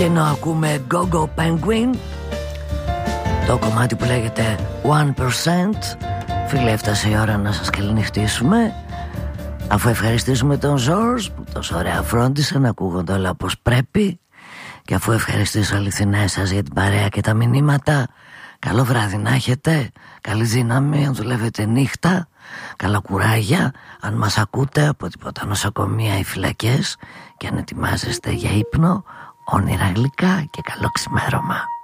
Και να ακούμε Go Go Penguin, το κομμάτι που λέγεται 1%. Φίλε, έφτασε η ώρα να σας καληνυχτήσουμε. Αφού ευχαριστήσουμε τον Ζορς που τόσο ωραία φρόντισε να ακούγονται όλα όπως πρέπει, και αφού ευχαριστήσω αληθινά εσάς για την παρέα και τα μηνύματα, καλό βράδυ να έχετε, καλή δύναμη αν δουλεύετε νύχτα, καλά κουράγια αν μας ακούτε από τίποτα νοσοκομεία ή φυλακές, και αν ετοιμάζεστε για ύπνο, όνειρα γλυκά και καλό ξημέρωμα.